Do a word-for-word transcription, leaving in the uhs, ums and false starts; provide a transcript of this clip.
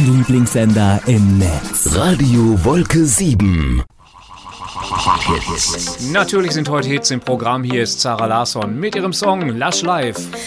Dein Lieblingssender im Netz. Radio Wolke sieben. Natürlich sind heute Hits im Programm. Hier ist Zara Larsson mit ihrem Song Lush Life.